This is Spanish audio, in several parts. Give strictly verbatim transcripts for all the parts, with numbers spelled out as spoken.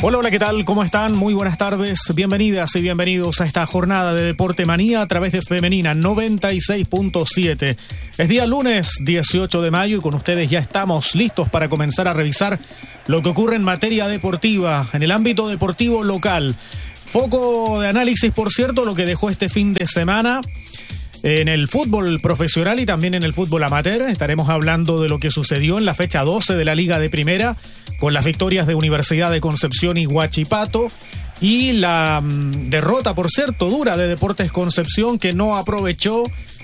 Hola, hola, ¿qué tal? ¿Cómo están? Muy buenas tardes, bienvenidas y bienvenidos a esta jornada de Deporte Manía a través de Femenina noventa y seis punto siete. Es día lunes dieciocho de mayo y con ustedes ya estamos listos para comenzar a revisar lo que ocurre en materia deportiva, en el ámbito deportivo local. Foco de análisis, por cierto, lo que dejó este fin de semana en el fútbol profesional y también en el fútbol amateur. Estaremos hablando de lo que sucedió en la fecha doce de la Liga de Primera, con las victorias de Universidad de Concepción y Huachipato, y la mm, derrota, por cierto, dura de Deportes Concepción, que no aprovechó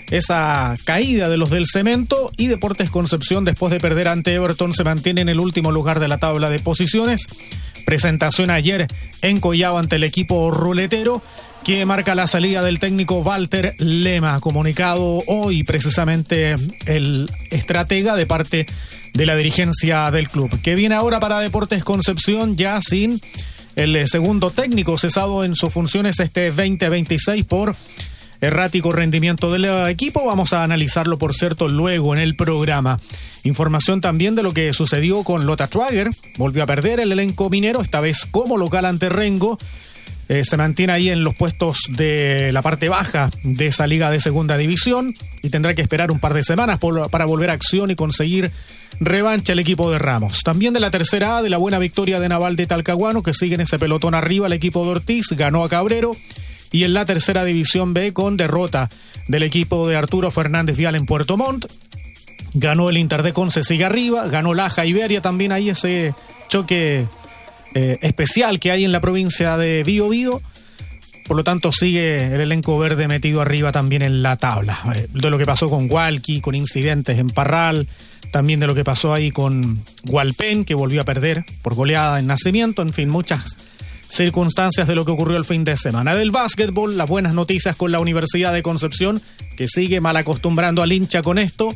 esa caída de los del cemento, y Deportes Concepción, después de perder ante Everton, se mantiene en el último lugar de la tabla de posiciones. Presentación ayer en Collao ante el equipo ruletero, que marca la salida del técnico Walter Lema. Comunicado hoy precisamente el estratega de parte de la dirigencia del club, que viene ahora para Deportes Concepción ya sin el segundo técnico cesado en sus funciones este veinte veintiséis por errático rendimiento del equipo. Vamos a analizarlo, por cierto, luego en el programa. Información también de lo que sucedió con Lota Schwager. Volvió a perder el elenco minero, esta vez como local ante Rengo. Eh, se mantiene ahí en los puestos de la parte baja de esa liga de segunda división y tendrá que esperar un par de semanas por, para volver a acción y conseguir revancha el equipo de Ramos. También de la tercera A, de la buena victoria de Naval de Talcahuano, que sigue en ese pelotón arriba el equipo de Ortiz, ganó a Cabrero. Y en la tercera división B, con derrota del equipo de Arturo Fernández Vial en Puerto Montt, ganó el Inter de Conce, sigue arriba, ganó Laja Iberia, también ahí ese choque eh, especial que hay en la provincia de Bío Bío. Por lo tanto, sigue el elenco verde metido arriba también en la tabla. Eh, de lo que pasó con Hualqui, con incidentes en Parral, también de lo que pasó ahí con Hualpén, que volvió a perder por goleada en Nacimiento, en fin, muchas circunstancias de lo que ocurrió el fin de semana. Del básquetbol, las buenas noticias con la Universidad de Concepción, que sigue mal acostumbrando al hincha con esto.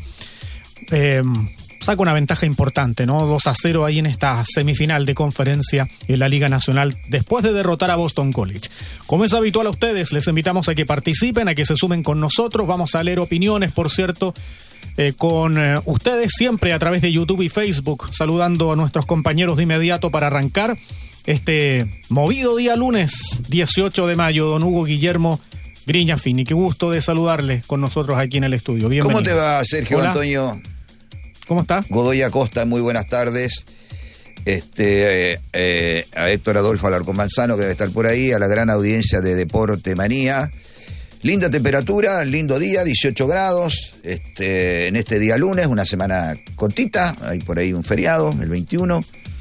Eh, saca una ventaja importante, ¿no? dos a cero ahí en esta semifinal de conferencia en la Liga Nacional, después de derrotar a Boston College. Como es habitual a ustedes, les invitamos a que participen, a que se sumen con nosotros. Vamos a leer opiniones, por cierto, eh, con eh, ustedes siempre a través de YouTube y Facebook, saludando a nuestros compañeros de inmediato para arrancar este movido día lunes dieciocho de mayo. Don Hugo Guillermo Griña Fini, qué gusto de saludarle con nosotros aquí en el estudio. Bienvenido. ¿Cómo te va, Sergio? Hola. Antonio? ¿Cómo está? Godoy Acosta, muy buenas tardes. Este, eh, eh, a Héctor Adolfo Alarcón Manzano, que debe estar por ahí, a la gran audiencia de Deporte Manía. Linda temperatura, lindo día, dieciocho grados, este, en este día lunes, una semana cortita, hay por ahí un feriado, el veintiuno.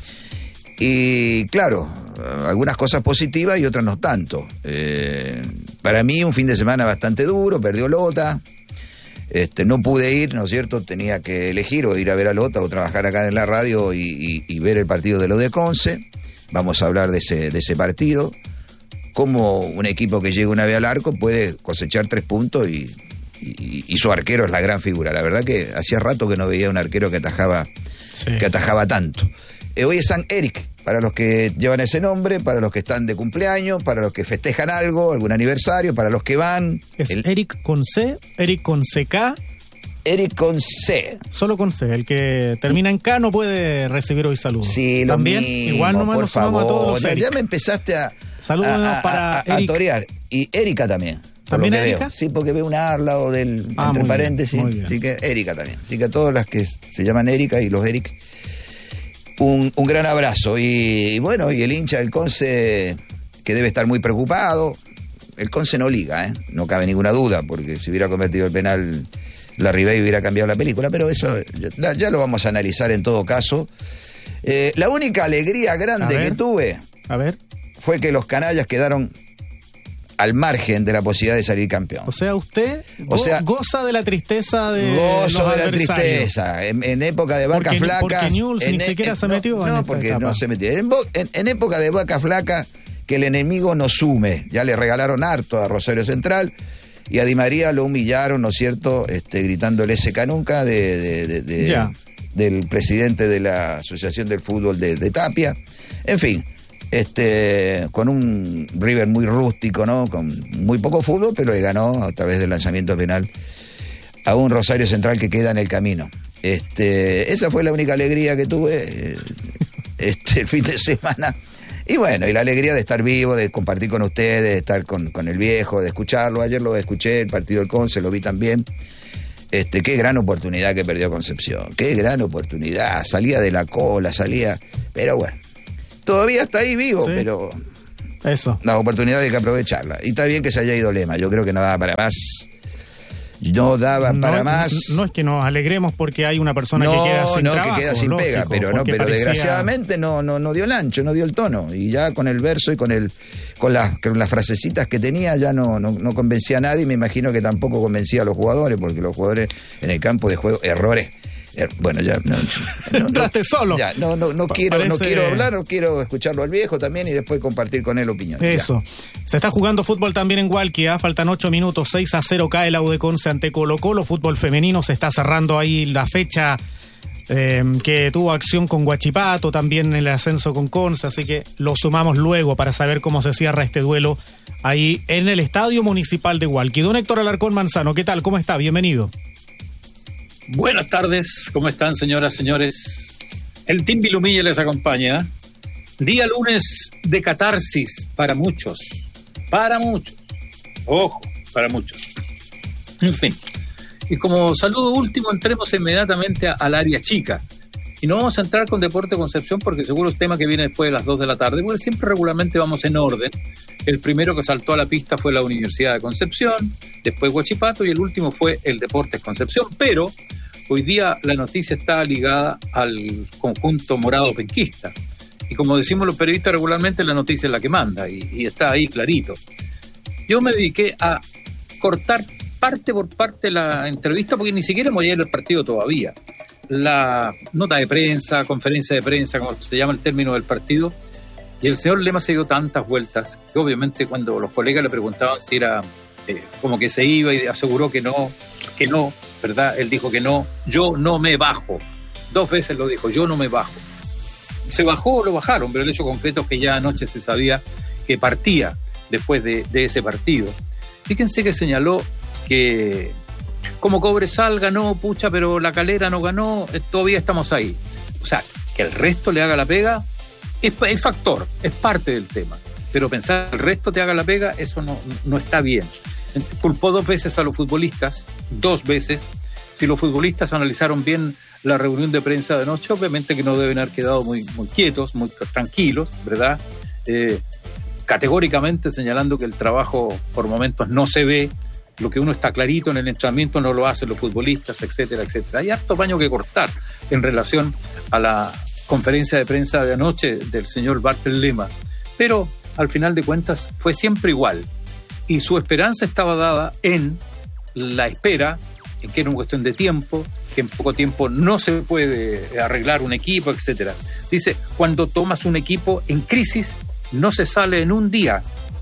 Y claro, algunas cosas positivas y otras no tanto. Eh, para mí un fin de semana bastante duro, perdió Lota, este, no pude ir, ¿no es cierto? Tenía que elegir o ir a ver a Lota o trabajar acá en la radio y, y, y ver el partido de lo de Conce. Vamos a hablar de ese, de ese partido. Cómo un equipo que llega una vez al arco puede cosechar tres puntos y, y, y su arquero es la gran figura. La verdad que hacía rato que no veía un arquero que atajaba, sí. que atajaba tanto. Eh, hoy es San Eric, para los que llevan ese nombre, para los que están de cumpleaños, para los que festejan algo, algún aniversario, para los que van. Es el... Eric con C, Eric con C K. Eric con C. Solo con C. El que termina en K no puede recibir hoy saludos. Sí, lo También, mismo, igual nomás por nos sumamos a todos los favor. Eric. Ya me empezaste a, Saludos a, a, para a, a Eric. torear. Y Erika también. Por ¿También lo que Erika? veo. Sí, porque veo una Arla o del, ah, entre muy paréntesis. Bien, muy bien. Así que Erika también. Así que a todas las que se llaman Erika y los Eric, un, un gran abrazo. Y, y bueno, y el hincha del Conce, que debe estar muy preocupado. El Conce no liga, ¿eh? No cabe ninguna duda, porque si hubiera convertido el penal la Ribey hubiera cambiado la película, pero eso ya, ya lo vamos a analizar en todo caso. Eh, la única alegría grande que tuve a ver. fue que los canallas quedaron al margen de la posibilidad de salir campeón. O sea, usted go- o sea, goza de la tristeza de gozo los de la adversarios. tristeza. En, en época de vacas porque, flacas... Porque Newell's en, ni siquiera en, se no, metió no, en esta porque etapa. no se metió. En, en, en época de vacas flacas, que el enemigo nos sume. Ya le regalaron harto a Rosario Central y a Di María lo humillaron, ¿no es cierto?, este, gritándole ese canunca de, de, de, de, del presidente de la Asociación del Fútbol de, de Tapia. En fin, este, con un River muy rústico, ¿no?, con muy poco fútbol, pero le ganó a través del lanzamiento penal a un Rosario Central que queda en el camino. Este, esa fue la única alegría que tuve este, el fin de semana. Y bueno, y la alegría de estar vivo, de compartir con ustedes, de estar con, con el viejo, de escucharlo. Ayer lo escuché, el partido del Conce, lo vi también. Este, qué gran oportunidad que perdió Concepción, qué gran oportunidad. Salía de la cola, salía... Pero bueno, todavía está ahí vivo, sí. pero... Eso. La oportunidad hay que aprovecharla. Y está bien que se haya ido Lema, yo creo que no daba para más... No daba no, para más. No es que nos alegremos porque hay una persona no, que queda sin no, trabajo. No, que queda sin lógico, pega, pero no, pero parecía... desgraciadamente no, no, no dio el ancho, no dio el tono. Y ya con el verso y con el, con las, con las frasecitas que tenía ya no, no, no convencía a nadie, y me imagino que tampoco convencía a los jugadores, porque los jugadores en el campo de juego, errores. Er, bueno, ya no, no, entraste no, solo. Ya, no, no, no quiero, Parece... no quiero hablar, no quiero escucharlo al viejo también y después compartir con él opinión. Eso. Ya. Se está jugando fútbol también en Hualquia, faltan ocho minutos, seis a cero cae la U de Conce ante Colo Colo, fútbol femenino, se está cerrando ahí la fecha eh, que tuvo acción con Huachipato, también en el ascenso con Conce, así que lo sumamos luego para saber cómo se cierra este duelo ahí en el Estadio Municipal de Hualqui. Don Héctor Alarcón Manzano, ¿qué tal? ¿Cómo está? Bienvenido. Buenas tardes, ¿cómo están, señoras, señores? El Team Vilumilla les acompaña. Día lunes de catarsis para muchos, para muchos, ojo, para muchos. En fin, y como saludo último, entremos inmediatamente a, al área chica. Y no vamos a entrar con Deporte Concepción porque seguro es tema que viene después de las dos de la tarde, porque siempre regularmente vamos en orden. El primero que saltó a la pista fue la Universidad de Concepción, después Huachipato y el último fue el Deportes Concepción, pero hoy día la noticia está ligada al conjunto morado penquista. Y como decimos los periodistas regularmente, la noticia es la que manda y, y está ahí clarito. Yo me dediqué a cortar parte por parte la entrevista porque ni siquiera hemos llegado al partido todavía. La nota de prensa, conferencia de prensa, como se llama el término del partido, y el señor Lema se dio tantas vueltas que obviamente cuando los colegas le preguntaban si era eh, como que se iba y aseguró que no, que no, ¿verdad? Él dijo que no, yo no me bajo. Dos veces lo dijo, yo no me bajo. Se bajó o lo bajaron, pero el hecho concreto es que ya anoche se sabía que partía después de, de ese partido. Fíjense que señaló que como Cobresal ganó, pucha, pero la Calera no ganó, todavía estamos ahí. O sea, que el resto le haga la pega es, es factor, es parte del tema. Pero pensar que el resto te haga la pega, eso no, no está bien. Culpó dos veces a los futbolistas, dos veces. Si los futbolistas analizaron bien la reunión de prensa de anoche, obviamente que no deben haber quedado muy, muy quietos, muy tranquilos, ¿verdad? Eh, categóricamente señalando que el trabajo por momentos no se ve, lo que uno está clarito en el entrenamiento no lo hacen los futbolistas, etcétera, etcétera. Hay harto paño que cortar en relación a la conferencia de prensa de anoche del señor Bartel Lema, pero al final de cuentas fue siempre igual y su esperanza estaba dada en la espera, en que era una cuestión de tiempo, que en poco tiempo no se puede arreglar un equipo, etcétera. Dice, cuando tomas un equipo en crisis, no se sale en un día,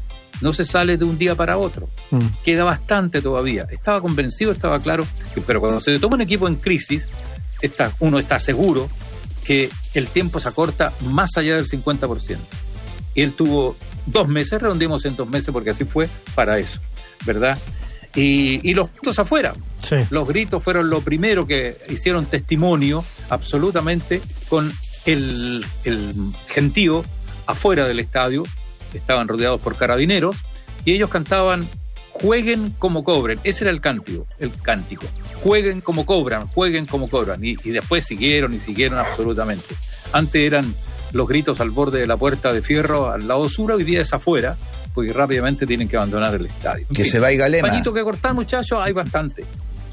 no se sale de un día para otro. Mm. Queda bastante todavía. Estaba convencido, estaba claro, que, pero cuando se toma un equipo en crisis, está, uno está seguro que el tiempo se acorta más allá del cincuenta por ciento. Él tuvo dos meses, redondeamos en dos meses porque así fue para eso, ¿verdad? Y, y los gritos afuera. Sí. Los gritos fueron lo primero que hicieron testimonio absolutamente con el, el gentío afuera del estadio. Estaban rodeados por carabineros y ellos cantaban jueguen como cobren. Ese era el cántico, el cántico. Jueguen como cobran, jueguen como cobran. Y, y después siguieron y siguieron absolutamente. Antes eran los gritos al borde de la puerta de fierro al lado sur, hoy día es afuera, porque rápidamente tienen que abandonar el estadio. En que fin, se vaya Lema. Pañito que cortar, muchachos, hay bastante.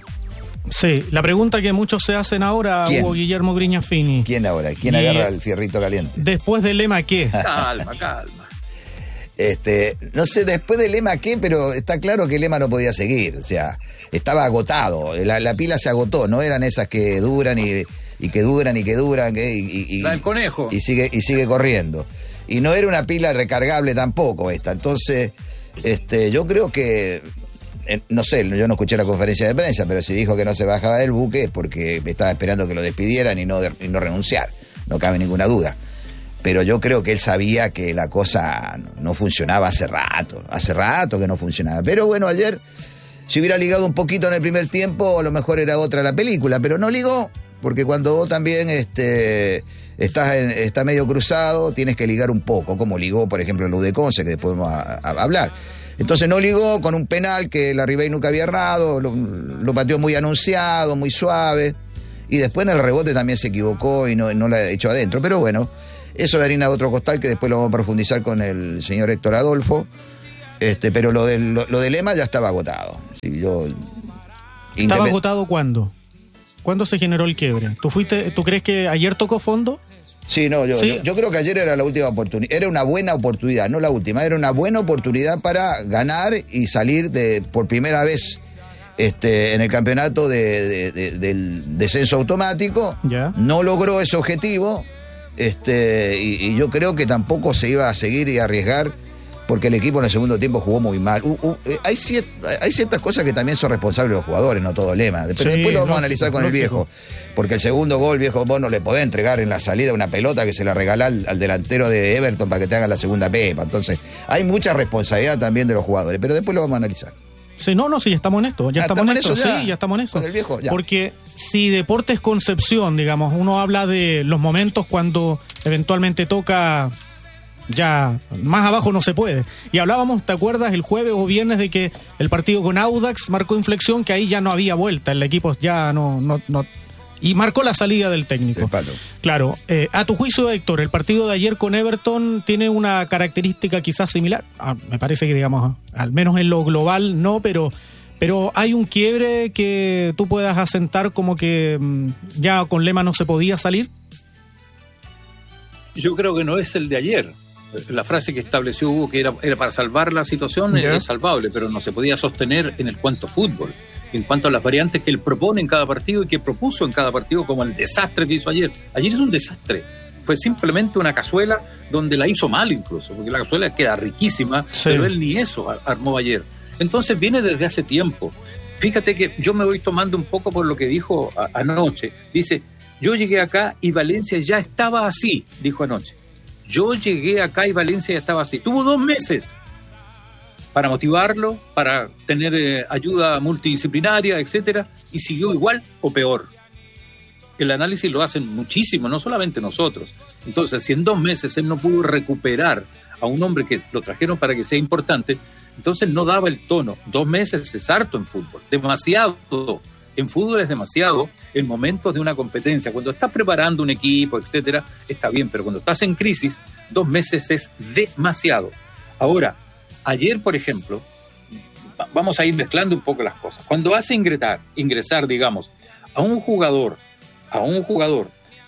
Sí, la pregunta que muchos se hacen ahora, ¿Quién? Hugo Guillermo Grignafini. ¿Quién ahora? ¿Quién y agarra el fierrito caliente? Después de Lema, ¿qué? Calma, calma. Este, no sé después de Lema qué, pero está claro que Lema no podía seguir, o sea, estaba agotado, la, la pila se agotó, no eran esas que duran y, y que duran y que duran, que, y, y, la del conejo. Y sigue, y sigue corriendo. Y no era una pila recargable tampoco esta, entonces, este, yo creo que, eh, no sé, yo no escuché la conferencia de prensa, pero si dijo que no se bajaba del buque es porque estaba esperando que lo despidieran y no, de, y no renunciar, no cabe ninguna duda. Pero yo creo que él sabía que la cosa no funcionaba hace rato, hace rato que no funcionaba. Pero bueno, ayer, si hubiera ligado un poquito en el primer tiempo, a lo mejor era otra la película, pero no ligó, porque cuando vos también este, estás en, está medio cruzado, tienes que ligar un poco, como ligó, por ejemplo, el U D Conce, que después vamos a, a hablar. Entonces no ligó con un penal que la Ribey nunca había errado, lo, lo pateó muy anunciado, muy suave, y después en el rebote también se equivocó y no, no la echó adentro. Pero bueno, eso de harina de otro costal, que después lo vamos a profundizar con el señor Héctor Adolfo. Este, pero lo, del, lo, lo de Lema ya estaba agotado. Sí, yo, ¿Estaba independ... agotado cuándo? ¿Cuándo se generó el quiebre? ¿Tú fuiste, tú crees que ayer tocó fondo? Sí, no, yo, ¿Sí? yo, yo creo que ayer era la última oportunidad, era una buena oportunidad, no la última, era una buena oportunidad para ganar y salir de por primera vez este, en el campeonato de, de, de, del descenso automático. ¿Ya? No logró ese objetivo, este, y, y yo creo que tampoco se iba a seguir y arriesgar, porque el equipo en el segundo tiempo jugó muy mal. Uh, uh, hay, cier- hay ciertas cosas que también son responsables de los jugadores, no todo Lema. Pero sí, después lo vamos lógico, a analizar con lógico. el viejo. Porque el segundo gol, viejo, vos no le podés entregar en la salida una pelota que se la regalá al, al delantero de Everton para que te haga la segunda pepa. Entonces, hay mucha responsabilidad también de los jugadores, pero después lo vamos a analizar. Sí, no, no, sí, ya estamos en esto. Ya ah, estamos en esto, ya, sí, ya estamos en esto. Con el viejo, ya. Porque si Deportes Concepción, digamos, uno habla de los momentos cuando eventualmente toca... Ya más abajo no se puede. Y hablábamos, ¿te acuerdas? El jueves o viernes de que el partido con Audax marcó inflexión, que ahí ya no había vuelta, el equipo ya no... no, no y marcó la salida del técnico. Claro. Eh, a tu juicio, Héctor, el partido de ayer con Everton tiene una característica quizás similar. Ah, me parece que, digamos, al menos en lo global no, pero... Pero hay un quiebre que tú puedas asentar como que mmm, ya con Lema no se podía salir. Yo creo que no es el de ayer. La frase que estableció Hugo, que era, era para salvar la situación, yeah. es salvable, pero no se podía sostener en el cuanto fútbol, en cuanto a las variantes que él propone en cada partido y que propuso en cada partido, como el desastre que hizo ayer. Ayer es un desastre. Fue simplemente una cazuela donde la hizo mal incluso, porque la cazuela queda riquísima, sí. pero él ni eso armó ayer. Entonces viene desde hace tiempo. Fíjate que yo me voy tomando un poco por lo que dijo a, anoche. Dice, yo llegué acá y Valencia ya estaba así, dijo anoche. Yo llegué acá y Valencia ya estaba así. Tuvo dos meses para motivarlo, para tener eh, ayuda multidisciplinaria, etcétera, y siguió igual o peor. El análisis lo hacen muchísimo, no solamente nosotros. Entonces, si en dos meses él no pudo recuperar a un hombre que lo trajeron para que sea importante, entonces no daba el tono. Dos meses es harto en fútbol, demasiado. En fútbol es demasiado en momentos de una competencia. Cuando estás preparando un equipo, etcétera, está bien, pero cuando estás en crisis, dos meses es demasiado. Ahora, ayer, por ejemplo, vamos a ir mezclando un poco las cosas. Cuando hace ingresar, ingresar, digamos, a un jugador, a un jugador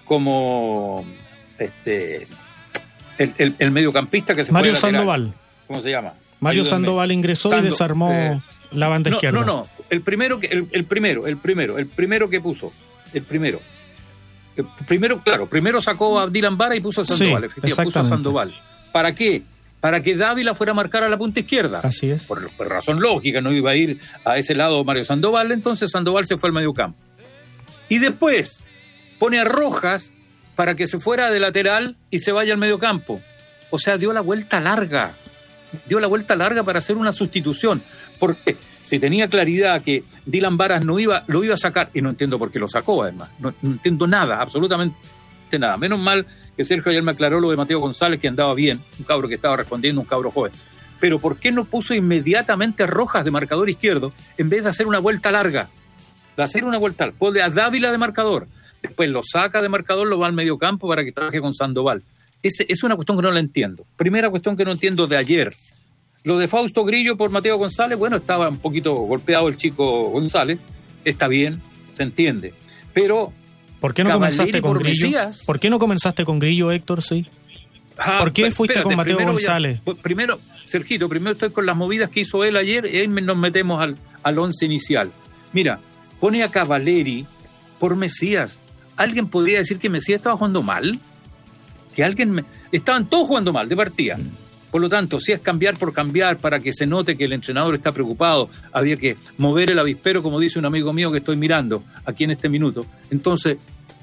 como este el, el, el mediocampista que se Mario Sandoval. ¿Cómo se llama? Mario Sandoval ingresó Sando, y desarmó eh, la banda no, izquierda. No, no, el primero, que, el, el primero, el primero, el primero que puso, el primero. El primero, claro, primero sacó a Dylan Vara y puso a Sandoval, sí, efectivamente, puso a Sandoval. ¿Para qué? Para que Dávila fuera a marcar a la punta izquierda. Así es. Por, por razón lógica, no iba a ir a ese lado Mario Sandoval, entonces Sandoval se fue al mediocampo. Y después pone a Rojas para que se fuera de lateral y se vaya al mediocampo. O sea, dio la vuelta larga. Dio la vuelta larga para hacer una sustitución. Porque si tenía claridad que Dylan Varas no iba, lo iba a sacar, y no entiendo por qué lo sacó además, no, no entiendo nada, absolutamente nada. Menos mal que Sergio ayer me aclaró lo de Mateo González, que andaba bien, un cabro que estaba respondiendo, un cabro joven. Pero ¿por qué no puso inmediatamente a Rojas de marcador izquierdo en vez de hacer una vuelta larga? De hacer una vuelta larga. Pone a Dávila de marcador, después lo saca de marcador, lo va al mediocampo para que trabaje con Sandoval. Es, es una cuestión que no la entiendo. Primera cuestión que no entiendo de ayer. Lo de Fausto Grillo por Mateo González, bueno, estaba un poquito golpeado el chico González, está bien, se entiende. Pero ¿por qué no Cavalieri comenzaste con Grillo? Mesías, ¿Por qué no comenzaste con Grillo, Héctor? Sí. Ah, ¿Por qué fuiste espérate, con Mateo González? A, primero, Sergito, primero estoy con las movidas que hizo él ayer y ahí nos metemos al, al once inicial. Mira, pone a Cavalieri por Mesías. ¿Alguien podría decir que Mesías estaba jugando mal? Que alguien me... Estaban todos jugando mal de partida. Por lo tanto, si es cambiar por cambiar para que se note que el entrenador está preocupado, había que mover el avispero, como dice un amigo mío que estoy mirando aquí en este minuto. Entonces,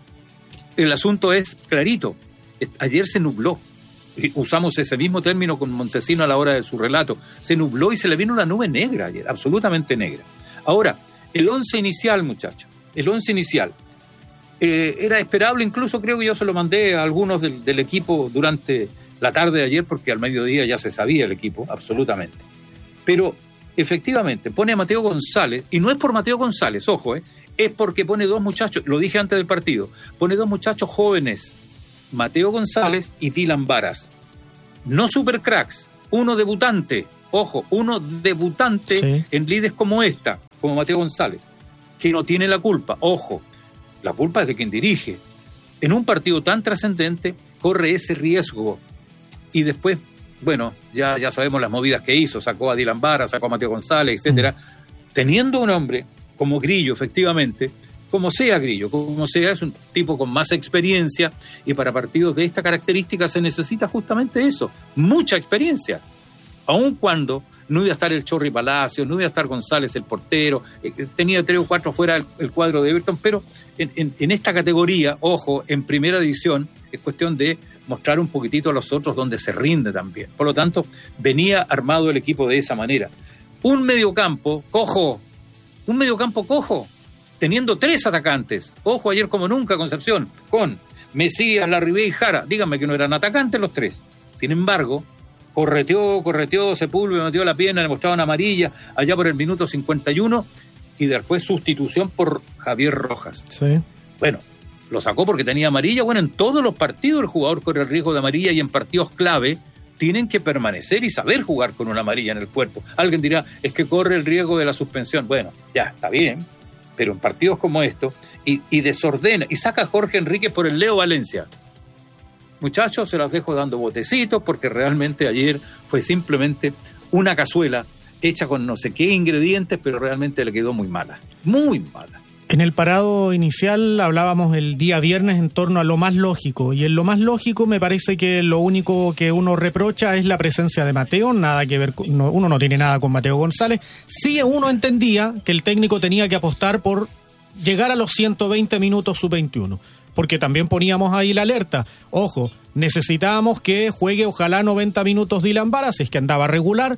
el asunto es clarito. Ayer se nubló. Usamos ese mismo término con Montesino a la hora de su relato. Se nubló y se le vino una nube negra ayer, absolutamente negra. Ahora, el once inicial, muchachos, el once inicial. Eh, era esperable, incluso creo que yo se lo mandé a algunos del, del equipo durante la tarde de ayer, porque al mediodía ya se sabía el equipo, absolutamente. Pero efectivamente pone a Mateo González, y no es por Mateo González, ojo, eh, es porque pone dos muchachos, lo dije antes del partido, pone dos muchachos jóvenes, Mateo González y Dylan Varas. No super cracks, uno debutante, ojo, uno debutante sí. en lides como esta, como Mateo González, que no tiene la culpa, ojo, la culpa es de quien dirige. En un partido tan trascendente corre ese riesgo. Y después, bueno, ya, ya sabemos las movidas que hizo, sacó a Dylan Vara, sacó a Mateo González, etcétera. Mm. Teniendo un hombre como Grillo, efectivamente, como sea Grillo, como sea, es un tipo con más experiencia, y para partidos de esta característica se necesita justamente eso, mucha experiencia. Aun cuando no iba a estar el Chorri Palacios, no iba a estar González el portero, eh, tenía tres o cuatro fuera el, el cuadro de Everton, pero en, en, en esta categoría, ojo, en primera división, es cuestión de mostrar un poquitito a los otros donde se rinde también. Por lo tanto, venía armado el equipo de esa manera. Un mediocampo cojo, un mediocampo cojo, teniendo tres atacantes. Ojo, ayer como nunca Concepción, con Mesías, Larribey y Jara. Díganme que no eran atacantes los tres. Sin embargo, correteó, correteó, Sepúlveda metió la pierna, le mostraban amarilla allá por el minuto cincuenta y uno, y después sustitución por Javier Rojas. Sí. Bueno, lo sacó porque tenía amarilla. Bueno, en todos los partidos el jugador corre el riesgo de amarilla, y en partidos clave tienen que permanecer y saber jugar con una amarilla en el cuerpo. Alguien dirá, es que corre el riesgo de la suspensión. Bueno, ya, está bien, pero en partidos como estos, y, y desordena, y saca a Jorge Enríquez por el Leo Valencia. Muchachos, se los dejo dando botecitos, porque realmente ayer fue simplemente una cazuela hecha con no sé qué ingredientes, pero realmente le quedó muy mala, muy mala. En el parado inicial hablábamos el día viernes en torno a lo más lógico, y en lo más lógico me parece que lo único que uno reprocha es la presencia de Mateo, nada que ver, con, no, uno no tiene nada con Mateo González. Sí, uno entendía que el técnico tenía que apostar por llegar a los ciento veinte minutos sub veintiuno, porque también poníamos ahí la alerta, ojo, necesitábamos que juegue ojalá noventa minutos Dylan Varas, es que andaba regular,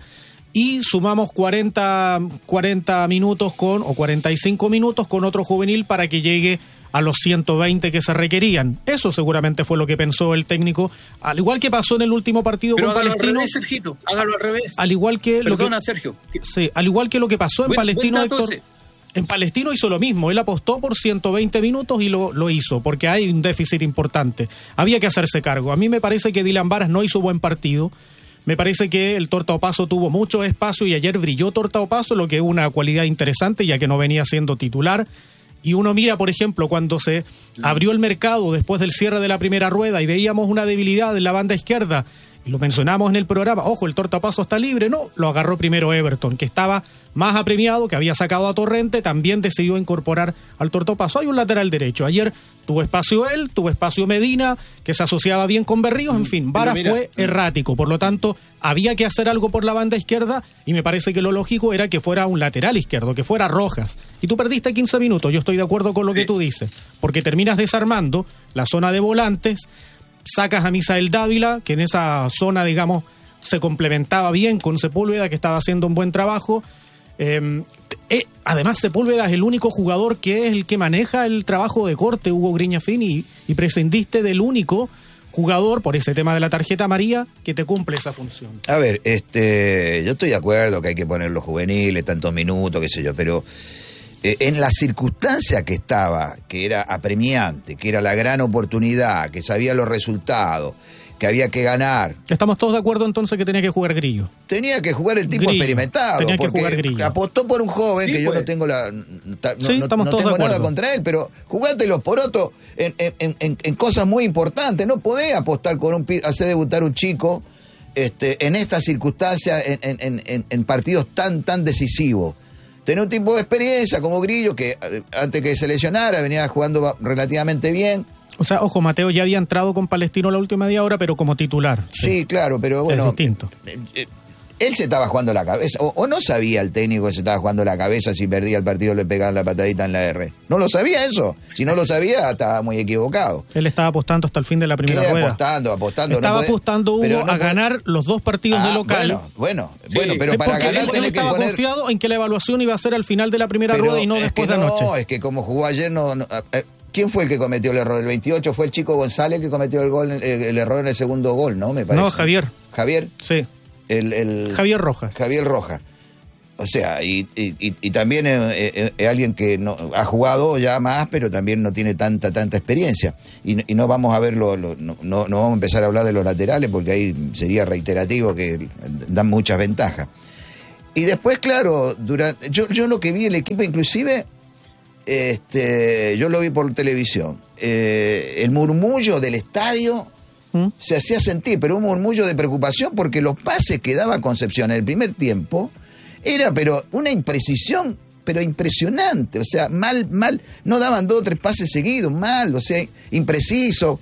y sumamos cuarenta, cuarenta minutos con, o cuarenta y cinco minutos con otro juvenil para que llegue a los ciento veinte que se requerían. Eso seguramente fue lo que pensó el técnico, al igual que pasó en el último partido Pero con hágalo Palestino. Al revés, Sergito, hágalo al revés. Al igual que Perdona, lo que, Sergio. Sí, al igual que lo que pasó en buen, Palestino, buen dato Héctor. ese. En Palestino hizo lo mismo, él apostó por ciento veinte minutos y lo, lo hizo, porque hay un déficit importante. Había que hacerse cargo. A mí me parece que Dylan Varas no hizo buen partido. Me parece que el Torta Opaso tuvo mucho espacio y ayer brilló Torta Opaso, lo que es una cualidad interesante, ya que no venía siendo titular. Y uno mira, por ejemplo, cuando se abrió el mercado después del cierre de la primera rueda y veíamos una debilidad en la banda izquierda, y lo mencionamos en el programa, ojo, el Torta Opaso está libre, no, lo agarró primero Everton, que estaba más apremiado, que había sacado a Torrente, también decidió incorporar al Torta Opaso. Hay un lateral derecho, ayer tuvo espacio él, tuvo espacio Medina, que se asociaba bien con Berríos, en fin, Vara fue errático, por lo tanto, había que hacer algo por la banda izquierda, y me parece que lo lógico era que fuera un lateral izquierdo, que fuera Rojas, y tú perdiste quince minutos, yo estoy de acuerdo con lo que tú dices, porque terminas desarmando la zona de volantes, sacas a Misael Dávila, que en esa zona, digamos, se complementaba bien con Sepúlveda, que estaba haciendo un buen trabajo. Eh, eh, además, Sepúlveda es el único jugador que es el que maneja el trabajo de corte, Hugo Griñafín, y, y prescindiste del único jugador, por ese tema de la tarjeta amarilla, que te cumple esa función. A ver, este, yo estoy de acuerdo que hay que poner los juveniles, tantos minutos, qué sé yo, pero eh, en la circunstancia que estaba, que era apremiante, que era la gran oportunidad, que sabía los resultados, que había que ganar. Estamos todos de acuerdo entonces que tenía que jugar Grillo. Tenía que jugar el tipo Grillo, experimentado, tenía que porque jugar Grillo. Apostó por un joven, sí, que pues. yo no tengo la no, sí, no, estamos no todos tengo de nada acuerdo. contra él, pero jugate los porotos en, en, en, en cosas muy importantes. No podés apostar con un hacer debutar un chico este, en estas circunstancias, en, en, en, en partidos tan, tan decisivos. Tener un tipo de experiencia como Grillo, que antes que se lesionara venía jugando relativamente bien. O sea, ojo, Mateo ya había entrado con Palestino la última media hora, pero como titular. Sí, sí. claro, pero bueno, es distinto. Eh, eh, él se estaba jugando la cabeza, o, o no sabía el técnico que se estaba jugando la cabeza, si perdía el partido le pegaban la patadita en la R. No lo sabía eso. Si no lo sabía, estaba muy equivocado. Él estaba apostando hasta el fin de la primera ¿Qué rueda. apostando, apostando? Estaba no puede, apostando Hugo no a puede, ganar los dos partidos ah, de local. Bueno, bueno, sí, bueno, pero para porque ganar él, él tenés que estaba poner... confiado en que la evaluación iba a ser al final de la primera pero rueda y no es después que de no, anoche. es que como jugó ayer, no, no eh, ¿Quién fue el que cometió el error? El veintiocho fue el chico González que cometió el gol, el, el error en el segundo gol, ¿no? Me parece. No, Javier. ¿Javier? Sí. El, el... Javier Rojas. Javier Rojas. O sea, y, y, y también es, es, es alguien que no, ha jugado ya más, pero también no tiene tanta tanta experiencia. Y, y no vamos a verlo, lo, no, no, no vamos a empezar a hablar de los laterales porque ahí sería reiterativo que dan muchas ventajas. Y después, claro, durante, yo, yo lo que vi el equipo, inclusive, este, yo lo vi por televisión. Eh, el murmullo del estadio ¿Mm? se hacía sentir, pero un murmullo de preocupación porque los pases que daba Concepción en el primer tiempo era, pero una imprecisión, pero impresionante. O sea, mal, mal, no daban dos o tres pases seguidos, mal, o sea, impreciso.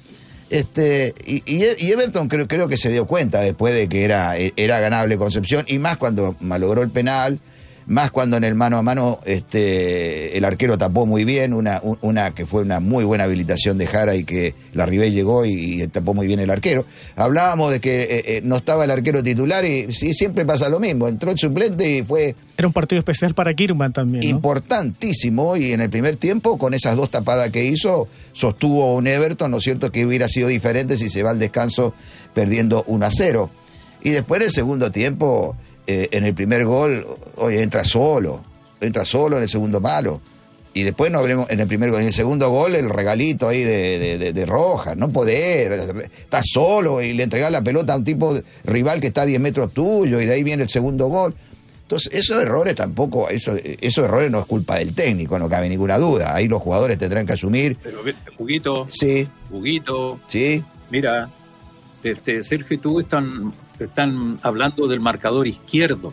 Este, y, y Everton creo, creo que se dio cuenta después de que era, era ganable Concepción, y más cuando malogró el penal, más cuando en el mano a mano este, el arquero tapó muy bien, una, una que fue una muy buena habilitación de Jara y que la Ribey llegó y, y tapó muy bien el arquero. Hablábamos de que eh, eh, no estaba el arquero titular y sí, siempre pasa lo mismo, entró el suplente y fue... Era un partido especial para Kirman también, ¿no? Importantísimo, y en el primer tiempo, con esas dos tapadas que hizo, sostuvo un Everton, ¿no es cierto?, que hubiera sido diferente si se va al descanso perdiendo uno a cero. Y después en el segundo tiempo... Eh, en el primer gol, oye, entra solo, entra solo en el segundo palo. Y después no hablemos en el primer gol, en el segundo gol el regalito ahí de, de, de, de Rojas, no poder, estás solo y le entregás la pelota a un tipo rival que está a diez metros tuyo y de ahí viene el segundo gol. Entonces esos errores tampoco, eso, esos errores no es culpa del técnico, no cabe ninguna duda, ahí los jugadores tendrán que asumir. Pero Juguito, sí. Juguito, sí. Mira, este, Sergio y tú están... están hablando del marcador izquierdo,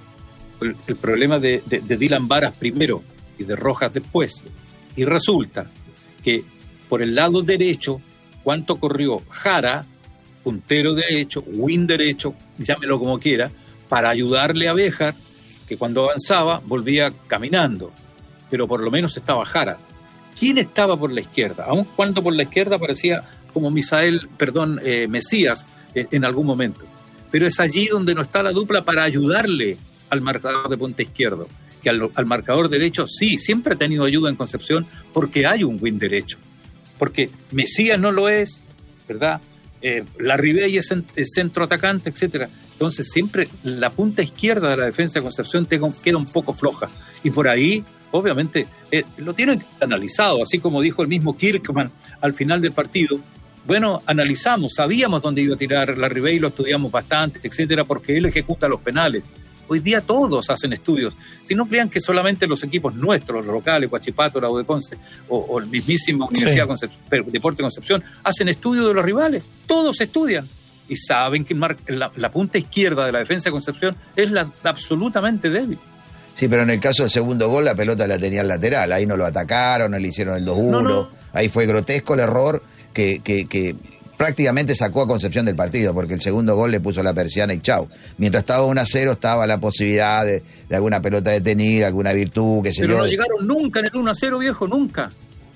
el, el problema de, de, de Dylan Varas primero y de Rojas después, y resulta que por el lado derecho, ¿cuánto corrió Jara, puntero derecho, win derecho, llámelo como quiera, para ayudarle a Béjar, que cuando avanzaba volvía caminando, pero por lo menos estaba Jara? ¿Quién estaba por la izquierda? Aun cuando por la izquierda parecía como Misael, perdón, eh, Mesías eh, en algún momento. Pero es allí donde no está la dupla para ayudarle al marcador de punta izquierdo, que al, al marcador derecho sí, siempre ha tenido ayuda en Concepción porque hay un win derecho, porque Mesías no lo es, ¿verdad? Eh, la Ribey es, es centro atacante, etcétera. Entonces siempre la punta izquierda de la defensa de Concepción te, queda un poco floja, y por ahí obviamente eh, lo tienen analizado, así como dijo el mismo Kirkman al final del partido. Bueno, analizamos, sabíamos dónde iba a tirar la Ribey, lo estudiamos bastante, etcétera, porque él ejecuta los penales. Hoy día todos hacen estudios. Si no crean que solamente los equipos nuestros, los locales, Huachipato, la U de Conce, o, o el mismísimo Universidad sí. Concep- Deporte Concepción, hacen estudios de los rivales. Todos estudian y saben que mar- la, la punta izquierda de la defensa de Concepción es la, la absolutamente débil. Sí, pero en el caso del segundo gol la pelota la tenía al lateral, ahí no lo atacaron, no le hicieron el dos uno, no, no. Ahí fue grotesco el error. Que, que, que prácticamente sacó a Concepción del partido, porque el segundo gol le puso la persiana y chau. Mientras estaba uno a cero estaba la posibilidad de, de alguna pelota detenida, alguna virtud, qué sé yo. Pero no llegaron nunca en el uno a cero, viejo, nunca.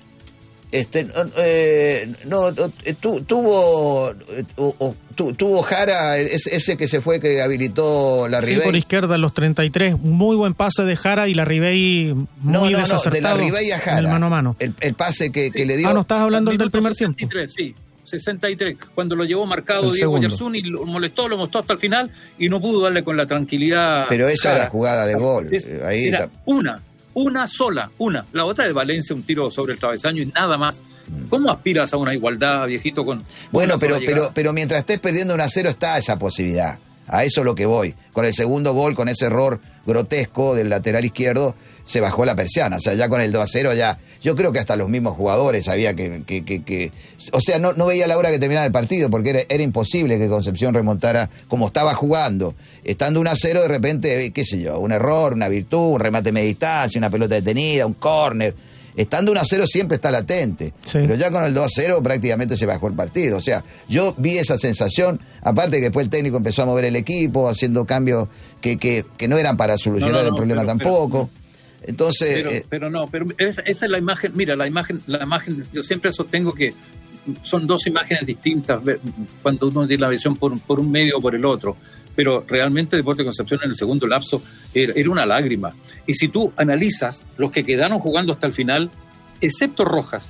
Este, eh, no, tu, tuvo tu, tu, tuvo Jara, ese, ese que se fue, que habilitó la Ribey. Sí, por izquierda en los treinta y tres, muy buen pase de Jara y la Ribey muy no, no, desacertado. No, de la Ribey a Jara. En el mano a mano. El, el pase que, sí. que le dio. Ah, no, estás hablando del primer sesenta y tres, tiempo. Sí, sesenta y tres, cuando lo llevó marcado Diego Yarzún y lo molestó, lo mostró hasta el final y no pudo darle con la tranquilidad. Pero esa Jara. Era jugada de gol. Es, Ahí era está. una, una sola, una. La otra de Valencia, un tiro sobre el travesaño y nada más. ¿Cómo aspiras a una igualdad, viejito? Con bueno, pero, pero, pero mientras estés perdiendo un a cero está esa posibilidad. A eso es lo que voy. Con el segundo gol, con ese error grotesco del lateral izquierdo, se bajó la persiana. O sea, ya con el dos a cero ya... Yo creo que hasta los mismos jugadores sabían que... que, que, que o sea, no, no veía la hora que terminara el partido, porque era, era imposible que Concepción remontara como estaba jugando. Estando uno a cero, de repente, qué sé yo, un error, una virtud, un remate media distancia, una pelota detenida, un córner... Estando uno a cero siempre está latente, sí. Pero ya con el dos a cero prácticamente se bajó el partido. O sea, yo vi esa sensación, aparte que después el técnico empezó a mover el equipo, haciendo cambios que, que, que no eran para solucionar no, no, no, el problema pero, tampoco. Pero, Entonces... Pero, eh, pero no, pero esa, esa es la imagen, mira, la imagen, la imagen, yo siempre sostengo que son dos imágenes distintas cuando uno tiene la visión por, por un medio o por el otro. Pero realmente Deportes Concepción en el segundo lapso era, era una lágrima. Y si tú analizas los que quedaron jugando hasta el final, excepto Rojas,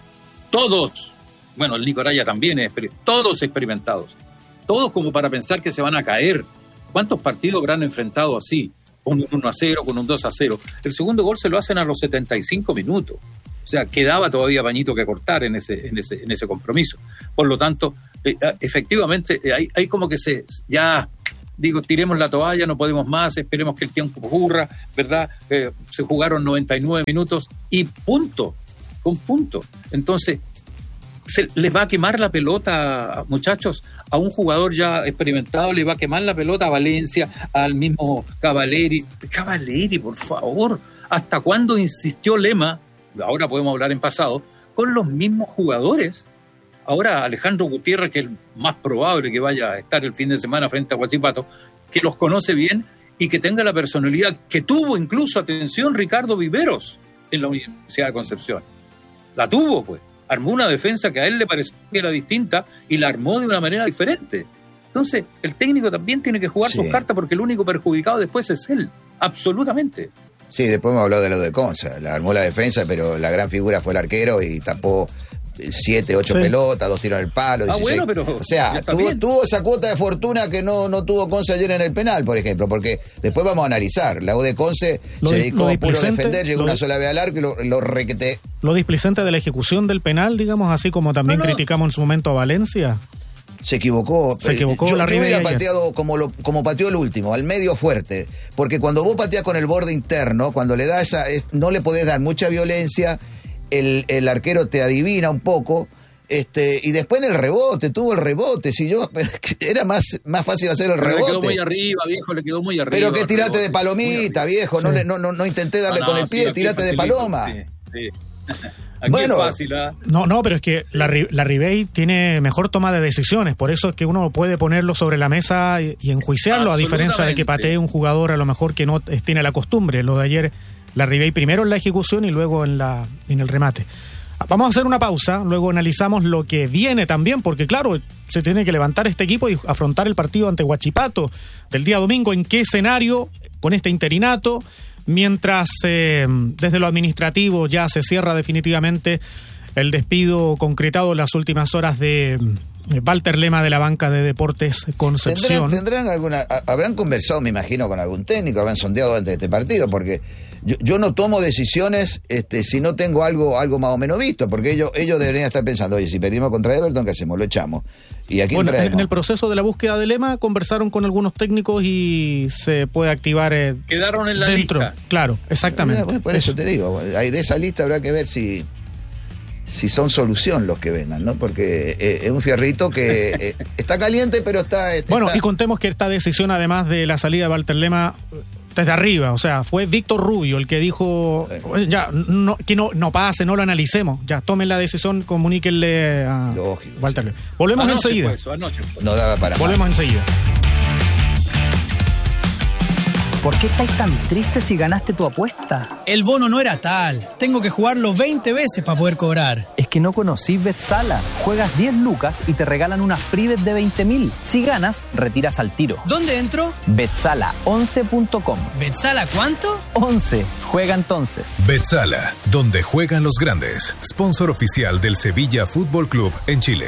todos, bueno, el Nicolaya también es, todos experimentados, todos como para pensar que se van a caer. ¿Cuántos partidos habrán enfrentado así? Con un uno a cero, con un dos a cero. El segundo gol se lo hacen a los setenta y cinco minutos. O sea, quedaba todavía pañito que cortar en ese, en ese, en ese compromiso. Por lo tanto, eh, efectivamente, eh, hay, hay como que se, ya, digo, tiremos la toalla, no podemos más, esperemos que el tiempo ocurra, ¿verdad? Eh, se jugaron noventa y nueve minutos y punto, con punto. Entonces, se les va a quemar la pelota, muchachos, a un jugador ya experimentado, le va a quemar la pelota a Valencia, al mismo Cavalieri. Cavalieri, por favor, ¿hasta cuándo insistió Lema? Ahora podemos hablar en pasado, con los mismos jugadores. Ahora Alejandro Gutiérrez, que es el más probable que vaya a estar el fin de semana frente a Huachipato, que los conoce bien y que tenga la personalidad que tuvo incluso, atención, Ricardo Viveros en la Universidad de Concepción. La tuvo, pues. Armó una defensa que a él le pareció que era distinta y la armó de una manera diferente. Entonces, el técnico también tiene que jugar sí. sus cartas porque el único perjudicado después es él, absolutamente. Sí, después me habló de lo de Conza, la armó la defensa, pero la gran figura fue el arquero y tapó siete, ocho sí. pelotas, dos tiros en el palo. Ah, dieciséis. bueno, pero o sea, tuvo, tuvo esa cuota de fortuna que no, no tuvo Conce ayer en el penal, por ejemplo, porque después vamos a analizar. La U de Conce lo se di, dedicó a puro defender, llegó lo una di, sola vez al arco y lo, lo requete. Lo displicente de la ejecución del penal, digamos, así como también no, no. criticamos en su momento a Valencia. Se equivocó. Se equivocó yo, la yo hubiera Ribey pateado como, lo, como pateó el último, al medio fuerte. Porque cuando vos pateás con el borde interno, cuando le da esa, es, no le podés dar mucha violencia, el, el arquero te adivina un poco. Este, y después en el rebote, tuvo el rebote. Si yo era más, más fácil hacer el pero rebote. Le quedó muy arriba, viejo, le quedó muy arriba. Pero que tirate de palomita, viejo. Sí. No, le, no, no, no intenté darle ah, no, con el pie, sí, tirate de paloma. Sí, sí. Aquí bueno, es fácil, ¿eh? no, no, pero es que la, la Ribey tiene mejor toma de decisiones, por eso es que uno puede ponerlo sobre la mesa y, y enjuiciarlo, a diferencia de que patee un jugador a lo mejor que no tiene la costumbre. Lo de ayer, la Ribey primero en la ejecución y luego en, la, en el remate. Vamos a hacer una pausa, luego analizamos lo que viene también, porque claro, se tiene que levantar este equipo y afrontar el partido ante Huachipato del día domingo. ¿En qué escenario con este interinato? Mientras eh, desde lo administrativo ya se cierra definitivamente el despido concretado en las últimas horas de eh, Walter Lema de la banca de Deportes Concepción. ¿Tendrán, tendrán alguna, habrán conversado, me imagino, con algún técnico, habrán sondeado antes de este partido? Porque yo, yo no tomo decisiones este, si no tengo algo, algo más o menos visto, porque ellos, ellos deberían estar pensando, oye, si perdimos contra Everton, ¿qué hacemos? Lo echamos. ¿Y aquí bueno, en el proceso de la búsqueda de Lema conversaron con algunos técnicos y se puede activar eh, quedaron en la dentro. lista. Claro, exactamente. Por, por eso, eso te digo, de esa lista habrá que ver si si son solución los que vengan, ¿no? Porque eh, es un fierrito que eh, está caliente, pero está, está... Bueno, y contemos que esta decisión, además de la salida de Walter Lema, desde arriba, o sea, fue Víctor Rubio el que dijo, sí. ya, no, que no, no pase, no lo analicemos, ya, tomen la decisión, comuníquenle a Lógico, Walter sí. Lema. Volvemos anoche enseguida. Eso, anoche no daba para Volvemos más. enseguida. ¿Por qué estáis tan triste si ganaste tu apuesta? El bono no era tal. Tengo que jugarlo veinte veces para poder cobrar. Es que no conocís Betsala. Juegas diez lucas y te regalan una free bet de veinte mil. Si ganas, retiras al tiro. ¿Dónde entro? Betsala once punto com. ¿Betsala cuánto? once. Juega entonces. Betsala, donde juegan los grandes. Sponsor oficial del Sevilla Fútbol Club en Chile.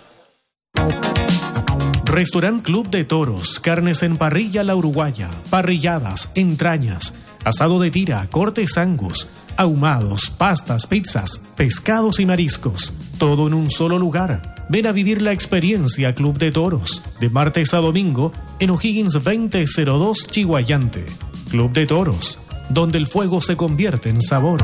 Restaurant Club de Toros, carnes en parrilla la uruguaya, parrilladas, entrañas, asado de tira, cortes angus, ahumados, pastas, pizzas, pescados y mariscos. Todo en un solo lugar. Ven a vivir la experiencia Club de Toros, de martes a domingo en O'Higgins veinte cero dos Chihuayante. Club de Toros, donde el fuego se convierte en sabor.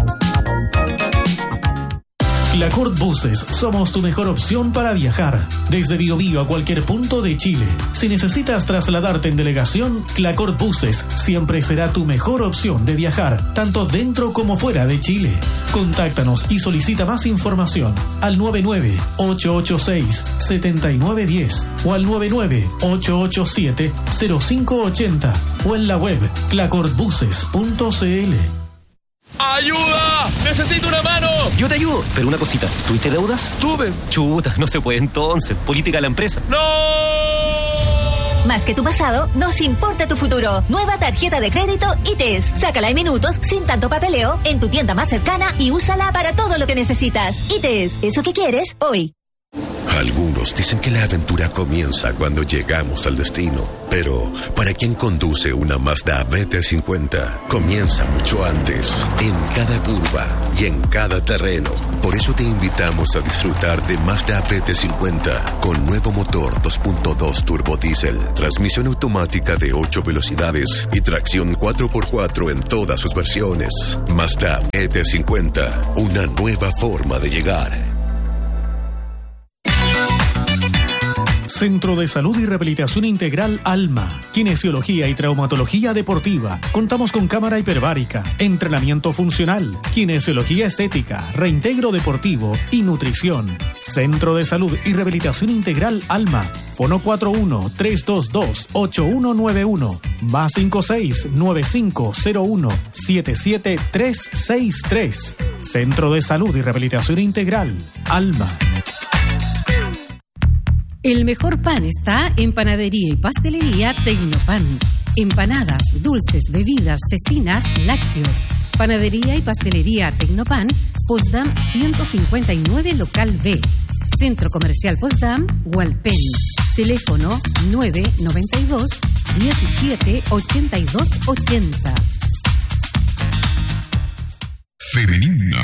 Clacort Buses, somos tu mejor opción para viajar. Desde Biobío a cualquier punto de Chile. Si necesitas trasladarte en delegación, Clacort Buses siempre será tu mejor opción de viajar, tanto dentro como fuera de Chile. Contáctanos y solicita más información al nueve nueve ocho ocho seis siete nueve uno cero o al nueve nueve ocho ocho siete cero cinco ocho cero o en la web clacort buses punto c l. ¡Ayuda! ¡Necesito una mano! Yo te ayudo, pero una cosita. ¿Tuviste deudas? Tuve. Chuta, no se puede entonces. Política de la empresa. ¡No! Más que tu pasado, nos importa tu futuro. Nueva tarjeta de crédito I T E S. Sácala en minutos, sin tanto papeleo, en tu tienda más cercana y úsala para todo lo que necesitas. I T E S, eso que quieres hoy. Algunos dicen que la aventura comienza cuando llegamos al destino, pero para quien conduce una Mazda B T cincuenta, comienza mucho antes, en cada curva y en cada terreno. Por eso te invitamos a disfrutar de Mazda B T cincuenta con nuevo motor dos punto dos turbo diésel, transmisión automática de ocho velocidades y tracción cuatro por cuatro en todas sus versiones. Mazda B T cincuenta, una nueva forma de llegar. Centro de Salud y Rehabilitación Integral Alma, Kinesiología y Traumatología Deportiva. Contamos con cámara hiperbárica, entrenamiento funcional, kinesiología estética, reintegro deportivo y nutrición. Centro de Salud y Rehabilitación Integral Alma. Fono cuatro uno, tres dos dos, ocho uno nueve uno, más cinco seis, nueve cinco cero uno, siete siete tres seis tres. Centro de Salud y Rehabilitación Integral Alma. El mejor pan está en Panadería y Pastelería Tecnopan. Empanadas, dulces, bebidas, cecinas, lácteos. Panadería y Pastelería Tecnopan, Potsdam ciento cincuenta y nueve, Local B. Centro Comercial Potsdam, Hualpén. Teléfono nueve nueve dos, diecisiete, ochenta y dos, ochenta. Femenina.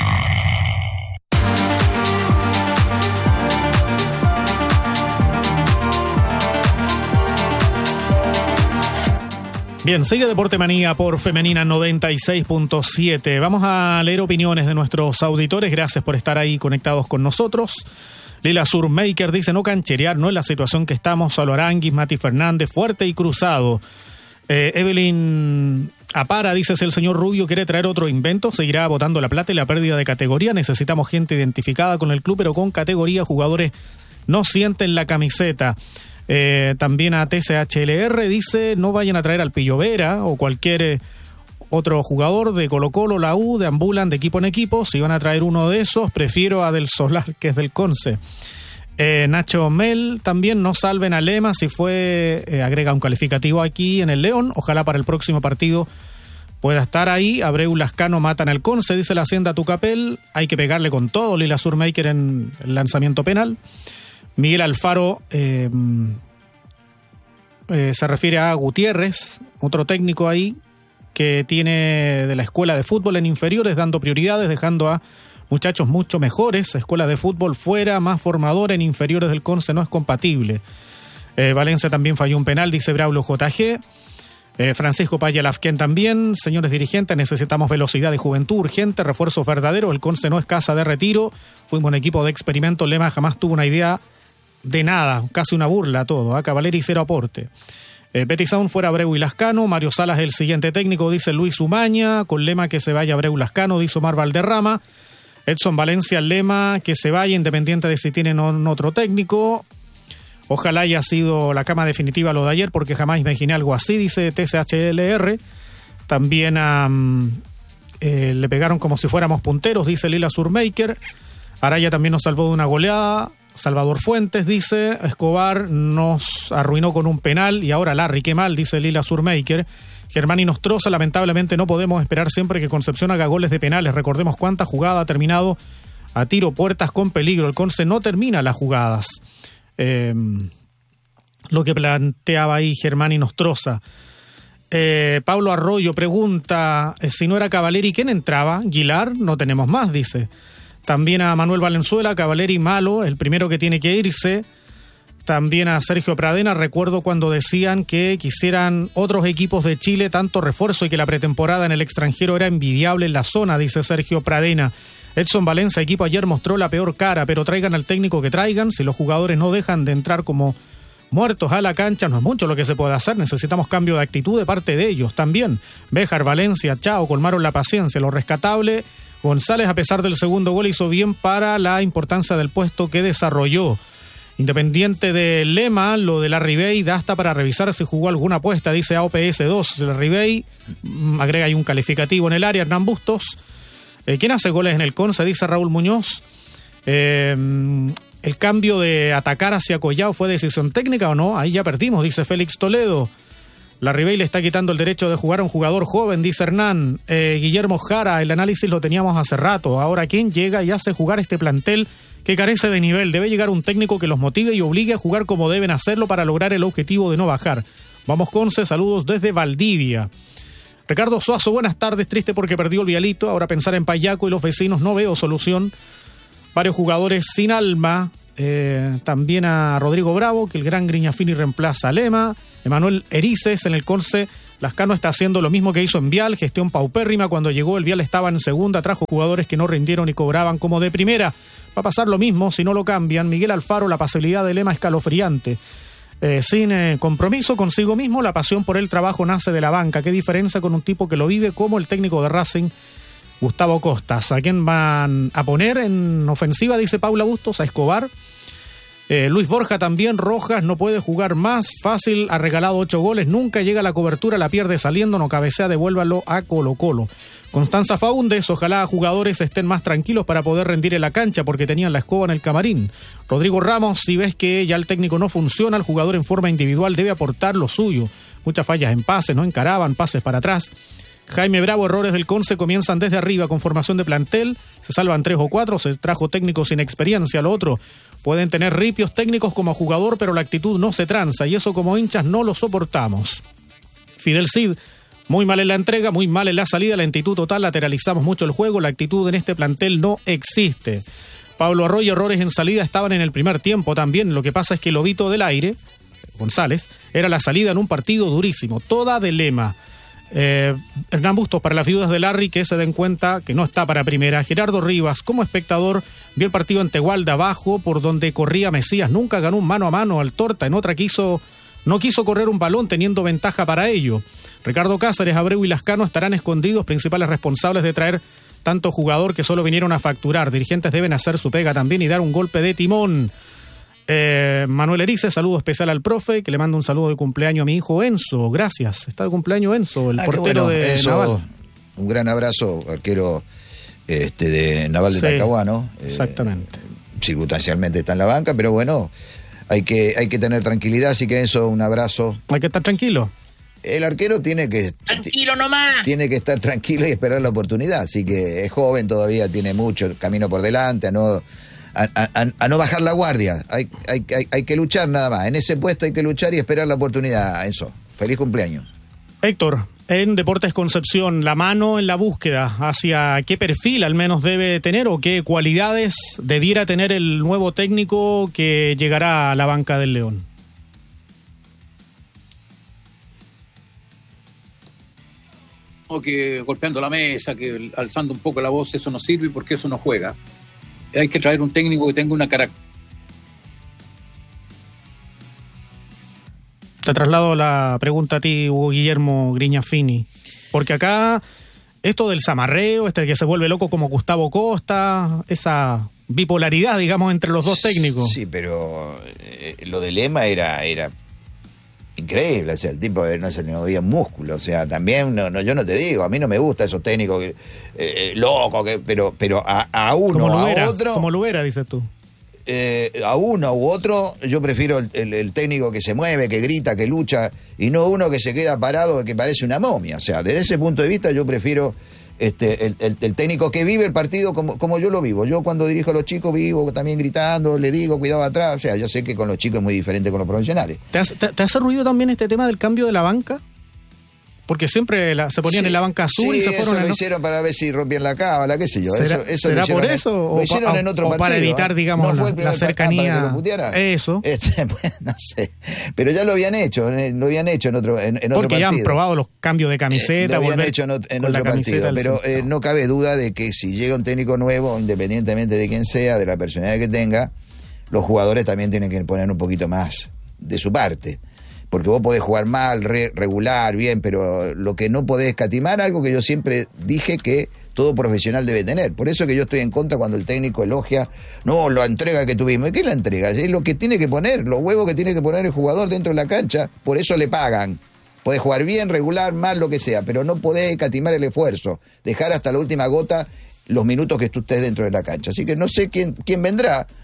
Bien, sigue Deporte Manía por Femenina noventa y seis punto siete. Vamos a leer opiniones de nuestros auditores. Gracias por estar ahí conectados con nosotros. Lila Surmaker dice: no cancherear, no es la situación que estamos. Solo Aranguis, Mati Fernández, fuerte y cruzado. Eh, Evelyn Apara dice: si el señor Rubio quiere traer otro invento, seguirá botando la plata y la pérdida de categoría. Necesitamos gente identificada con el club, pero con categoría. Jugadores no sienten la camiseta. Eh, también a T C H L R dice: no vayan a traer al Pillo Vera o cualquier eh, otro jugador de Colo Colo, la U, deambulan de equipo en equipo. Si van a traer uno de esos, prefiero a Del Solar, que es del Conce. Eh, Nacho Mel también: no salven a Lema, si fue, eh, agrega un calificativo aquí en el León. Ojalá para el próximo partido pueda estar ahí. Abreu Lascano matan al Conce, dice la Hacienda Tucapel. Hay que pegarle con todo, Lila Surmaker, en el lanzamiento penal. Miguel Alfaro eh, eh, se refiere a Gutiérrez, otro técnico ahí que tiene de la escuela de fútbol en inferiores, dando prioridades, dejando a muchachos mucho mejores. Escuela de fútbol fuera, más formador en inferiores del Conce, no es compatible. Eh, Valencia también falló un penal, dice Braulio J G. Eh, Francisco Paya Lafquén también: señores dirigentes, necesitamos velocidad y juventud urgente, refuerzos verdaderos. El Conce no es casa de retiro, fuimos un equipo de experimento. Lema jamás tuvo una idea de nada, casi una burla todo. ¿eh? Cavaleri cero aporte. Eh, Betty Sound fuera Abreu y Lascano. Mario Salas el siguiente técnico, dice Luis Umaña. Con Lema que se vaya Abreu Lascano, dice Omar Valderrama. Edson Valencia: Lema que se vaya, independiente de si tienen otro técnico. Ojalá haya sido la cama definitiva lo de ayer, porque jamás imaginé algo así, dice T C H L R. También um, eh, le pegaron como si fuéramos punteros, dice Lila Surmaker. Araya también nos salvó de una goleada. Salvador Fuentes dice: Escobar nos arruinó con un penal y ahora Larry, qué mal, dice Lila Surmaker. Germán y Nostroza: lamentablemente no podemos esperar siempre que Concepción haga goles de penales. Recordemos cuánta jugada ha terminado a tiro puertas con peligro. El Conce no termina las jugadas. Eh, lo que planteaba ahí Germán y Nostroza. Eh, Pablo Arroyo pregunta: si no era Cavaleri, ¿quién entraba? Guilar, no tenemos más, dice. También a Manuel Valenzuela: Cavaleri malo, el primero que tiene que irse. También a Sergio Pradena: recuerdo cuando decían que quisieran otros equipos de Chile tanto refuerzo y que la pretemporada en el extranjero era envidiable en la zona, dice Sergio Pradena. Edson Valencia: equipo ayer mostró la peor cara, pero traigan al técnico que traigan, si los jugadores no dejan de entrar como muertos a la cancha, no es mucho lo que se puede hacer, necesitamos cambio de actitud de parte de ellos también. Béjar, Valencia, Chao, colmaron la paciencia, lo rescatable. González, a pesar del segundo gol, hizo bien para la importancia del puesto que desarrolló. Independiente de Lema, lo de la Ribey da hasta para revisar si jugó alguna apuesta, dice A O P S dos. La Ribey, agrega ahí un calificativo en el área. Hernán Bustos: Eh, ¿quién hace goles en el Conce? Dice Raúl Muñoz. Eh, ¿El cambio de atacar hacia Collao fue decisión técnica o no? Ahí ya perdimos, dice Félix Toledo. La Ribey le está quitando el derecho de jugar a un jugador joven, dice Hernán. Eh, Guillermo Jara, el análisis lo teníamos hace rato. Ahora, ¿quién llega y hace jugar este plantel que carece de nivel? Debe llegar un técnico que los motive y obligue a jugar como deben hacerlo para lograr el objetivo de no bajar. Vamos, Conce, saludos desde Valdivia. Ricardo Suazo, buenas tardes. Triste porque perdió el Vialito. Ahora pensar en Payaco y los vecinos no veo solución. Varios jugadores sin alma. Eh, también a Rodrigo Bravo, que el gran Griñafini reemplaza a Lema. Emanuel Erices en el Conce. Lascano está haciendo lo mismo que hizo en Vial, gestión paupérrima. Cuando llegó el Vial estaba en segunda, trajo jugadores que no rindieron y cobraban como de primera. Va a pasar lo mismo si no lo cambian. Miguel Alfaro, la pasibilidad de Lema escalofriante. Eh, sin eh, compromiso consigo mismo, la pasión por el trabajo nace de la banca. ¿Qué diferencia con un tipo que lo vive como el técnico de Racing, Gustavo Costas? ¿A quién van a poner en ofensiva? Dice Paula Bustos, a Escobar. Eh, Luis Borja también. Rojas no puede jugar más. Fácil, ha regalado ocho goles. Nunca llega a la cobertura, la pierde saliendo, no cabecea, devuélvalo a Colo Colo. Constanza Faúndez, ojalá jugadores estén más tranquilos para poder rendir en la cancha porque tenían la escoba en el camarín. Rodrigo Ramos, si ves que ya el técnico no funciona, el jugador en forma individual debe aportar lo suyo. Muchas fallas en pases, no encaraban, pases para atrás. Jaime Bravo, errores del Conce comienzan desde arriba con formación de plantel, se salvan tres o cuatro, se trajo técnicos sin experiencia. Lo otro, pueden tener ripios técnicos como jugador, pero la actitud no se tranza y eso como hinchas no lo soportamos. Fidel Cid, muy mal en la entrega, muy mal en la salida, lentitud total, lateralizamos mucho el juego, la actitud en este plantel no existe. Pablo Arroyo, errores en salida estaban en el primer tiempo también, lo que pasa es que Lobito del Aire, González, era la salida en un partido durísimo, toda de Lema. Eh, Hernán Bustos, para las viudas de Larry, que se den cuenta que no está para primera. Gerardo Rivas, como espectador, vio el partido en Tegual de abajo, por donde corría Mesías, nunca ganó un mano a mano al Torta, en otra quiso, no quiso correr un balón teniendo ventaja para ello. Ricardo Cáceres, Abreu y Lascano estarán escondidos, principales responsables de traer tanto jugador que solo vinieron a facturar. Dirigentes deben hacer su pega también y dar un golpe de timón. Eh, Manuel Erice, saludo especial al profe, que le mando un saludo de cumpleaños a mi hijo Enzo. Gracias, está de cumpleaños Enzo, el ah, portero bueno, de Enzo, Naval. Un gran abrazo, arquero este, de Naval de sí, Talcahuano. Exactamente. Eh, circunstancialmente está en la banca, pero bueno, hay que, hay que tener tranquilidad, así que Enzo, un abrazo. Hay que estar tranquilo. El arquero tiene que... Tranquilo nomás. Tiene que estar tranquilo y esperar la oportunidad, así que es joven todavía, tiene mucho camino por delante, a no... A, a, a no bajar la guardia, hay, hay, hay, hay que luchar nada más, en ese puesto hay que luchar y esperar la oportunidad. Enzo, feliz cumpleaños. Héctor, en Deportes Concepción, la mano en la búsqueda, ¿hacia qué perfil al menos debe tener o qué cualidades debiera tener el nuevo técnico que llegará a la banca del León? O que golpeando la mesa, que alzando un poco la voz, eso no sirve porque eso no juega. Hay que traer un técnico que tenga una carácter. Te traslado la pregunta a ti, Hugo Guillermo Griñafini, porque acá esto del zamarreo, este que se vuelve loco como Gustavo Costa, esa bipolaridad, digamos, entre los dos técnicos. Sí, pero eh, lo de Lema era, era increíble, o sea, el tipo no se le movía músculo, o sea, también, no, no, yo no te digo, a mí no me gusta esos técnicos que, eh, locos, que, pero, pero a, a uno, como Lubera, a otro... Como Lubera, dices tú. Eh, a uno u otro, yo prefiero el, el, el técnico que se mueve, que grita, que lucha, y no uno que se queda parado, que parece una momia, o sea, desde ese punto de vista yo prefiero... Este, el, el, el técnico que vive el partido como, como yo lo vivo. Yo cuando dirijo a los chicos vivo también gritando, le digo cuidado atrás. O sea, yo sé que con los chicos es muy diferente con los profesionales. ¿Te, has, te, te hace ruido también este tema del cambio de la banca? Porque siempre la, se ponían sí, en la banca azul sí, y se fueron... eso lo ¿no? hicieron para ver si rompían la cábala, qué sé yo. ¿Será, eso, eso ¿será lo por eso? En, o lo hicieron pa, en otro o partido. para evitar, digamos, no la, la cercanía. Para que lo putearan. Eso. Este, pues, no sé. Pero ya lo habían hecho, lo habían hecho en otro, en, en otro Porque partido. Porque ya han probado los cambios de camiseta. Eh, lo habían hecho en, en otro partido. Pero eh, no cabe duda de que si llega un técnico nuevo, independientemente de quién sea, de la personalidad que tenga, los jugadores también tienen que poner un poquito más de su parte. Porque vos podés jugar mal, re, regular, bien, pero lo que no podés escatimar, algo que yo siempre dije que todo profesional debe tener. Por eso que yo estoy en contra cuando el técnico elogia, no, la entrega que tuvimos. ¿Y qué es la entrega? Es lo que tiene que poner, los huevos que tiene que poner el jugador dentro de la cancha, por eso le pagan. Podés jugar bien, regular, mal, lo que sea, pero no podés escatimar el esfuerzo, dejar hasta la última gota los minutos que tú estés dentro de la cancha. Así que no sé quién, quién vendrá.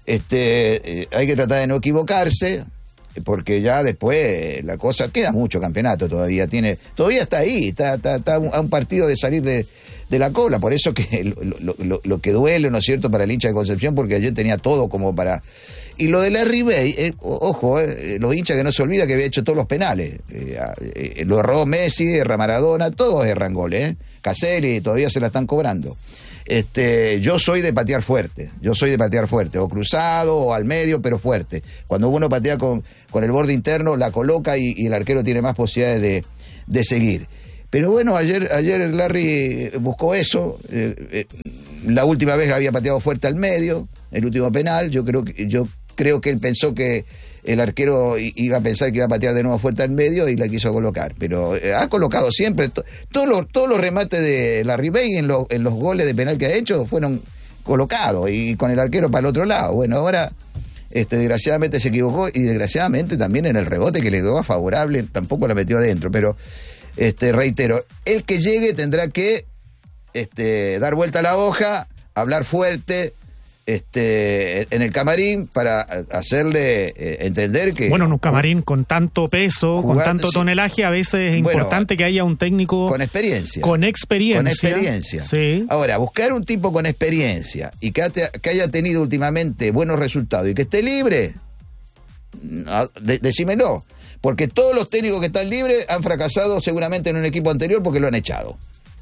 Este, eh, hay que tratar de no equivocarse, porque ya después la cosa, queda mucho campeonato todavía, tiene, todavía está ahí, está, está, está a un partido de salir de, de la cola, por eso que lo, lo, lo que duele, ¿no es cierto?, para el hincha de Concepción, porque ayer tenía todo como para... Y lo de Larry Bay, eh, ojo, eh, los hinchas que no se olvida que había hecho todos los penales, eh, eh, lo erró Messi, erra Maradona, todos erran goles, eh. Caselli todavía se la están cobrando. Este, yo soy de patear fuerte, yo soy de patear fuerte, o cruzado, o al medio, pero fuerte. Cuando uno patea con, con el borde interno, la coloca y, y el arquero tiene más posibilidades de, de seguir. Pero bueno, ayer, ayer Larry buscó eso, eh, eh, la última vez había pateado fuerte al medio, el último penal, yo creo que, yo creo que él pensó que el arquero iba a pensar que iba a patear de nuevo fuerte al medio y la quiso colocar, pero eh, ha colocado siempre, to, todos los todos los remates de Larry Bay en, lo, en los goles de penal que ha hecho fueron colocados y con el arquero para el otro lado. Bueno, ahora este, desgraciadamente se equivocó y desgraciadamente también en el rebote que le quedó favorable, tampoco la metió adentro, pero este, reitero, el que llegue tendrá que este, dar vuelta a la hoja, hablar fuerte, Este, en el camarín para hacerle eh, entender que... Bueno, en un camarín con tanto peso, jugando, con tanto tonelaje, a veces es bueno, importante que haya un técnico... Con experiencia. Con experiencia. Con experiencia. Sí. Ahora, buscar un tipo con experiencia y que, que haya tenido últimamente buenos resultados y que esté libre, de, decímelo. Porque todos los técnicos que están libres han fracasado seguramente en un equipo anterior porque lo han echado.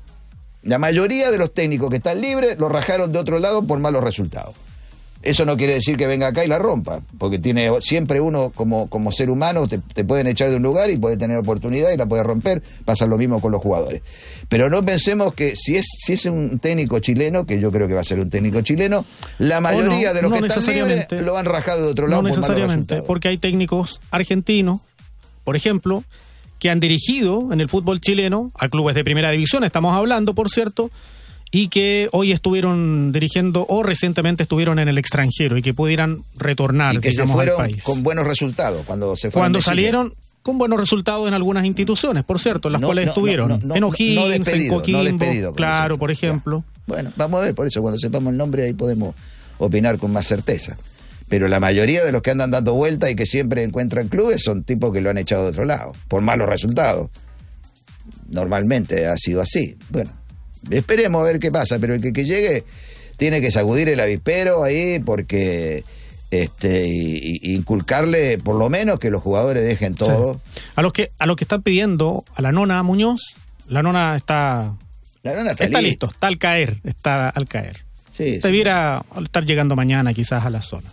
La mayoría de los técnicos que están libres lo rajaron de otro lado por malos resultados. Eso no quiere decir que venga acá y la rompa, porque tiene siempre uno como, como ser humano, te, te pueden echar de un lugar y puede tener oportunidad y la puede romper, pasa lo mismo con los jugadores. Pero no pensemos que si es, si es un técnico chileno, que yo creo que va a ser un técnico chileno, la mayoría no, de los no que están libres lo han rajado de otro lado no por malos resultados. No necesariamente, porque hay técnicos argentinos, por ejemplo, que han dirigido en el fútbol chileno a clubes de primera división, estamos hablando, por cierto, y que hoy estuvieron dirigiendo o recientemente estuvieron en el extranjero y que pudieran retornar, y que digamos, se fueron al país. Con buenos resultados cuando se fueron. Cuando salieron con buenos resultados en algunas instituciones, por cierto, en las no, cuales no, estuvieron. No, no, en O'Higgins, no despedido, en Coquimbo, no despedido, claro, ejemplo. Por ejemplo. Ya. Bueno, vamos a ver, por eso cuando sepamos el nombre ahí podemos opinar con más certeza. Pero la mayoría de los que andan dando vuelta y que siempre encuentran clubes son tipos que lo han echado de otro lado, por malos resultados. Normalmente ha sido así. Bueno, esperemos a ver qué pasa, pero el que, que llegue tiene que sacudir el avispero ahí porque este y, y inculcarle por lo menos que los jugadores dejen todo. Sí. A los que a los que están pidiendo a la nona Muñoz, la nona está la nona está, está listo. listo, está al caer, está al caer. Sí, debiera sí. estar llegando mañana quizás a la zona.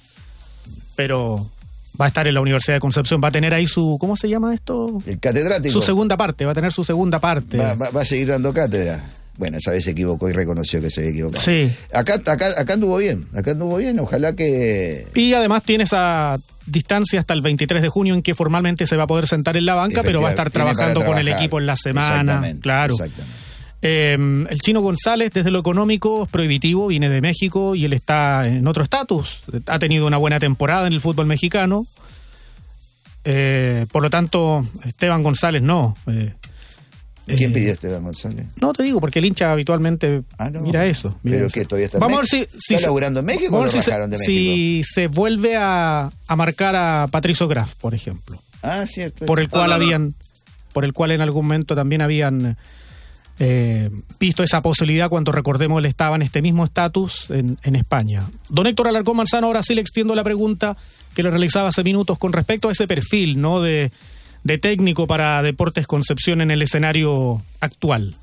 Pero va a estar en la Universidad de Concepción, va a tener ahí su, ¿cómo se llama esto? El catedrático. Su segunda parte, va a tener su segunda parte. Va, va, va a seguir dando cátedra. Bueno, esa vez se equivocó y reconoció que se había equivocado. Sí. Acá, acá, acá anduvo bien, acá anduvo bien, ojalá que... Y además tiene esa distancia hasta el veintitrés de junio en que formalmente se va a poder sentar en la banca, pero va a estar trabajando con el equipo en la semana. Exactamente, claro. Exactamente. Eh, el Chino González, desde lo económico, es prohibitivo, viene de México y él está en otro estatus. Ha tenido una buena temporada en el fútbol mexicano. Eh, por lo tanto, Esteban González no. Eh, ¿Quién eh, pidió Esteban González? No te digo, porque el hincha habitualmente ah, no, mira eso. Mira ¿Pero eso. qué? ¿Todavía está en Vamos México? A ver si, ¿Está si laburando en México o lo si rajaron se, de México? Si se vuelve a, a marcar a Patricio Graf, por ejemplo. Ah, cierto. Por el cual no, no, habían, no. por el cual en algún momento también habían eh, visto esa posibilidad cuando, recordemos, él estaba en este mismo estatus en, en España. Don Héctor Alarcón Manzano, ahora sí le extiendo la pregunta que le realizaba hace minutos con respecto a ese perfil, ¿no?, de, de técnico para Deportes Concepción en el escenario actual.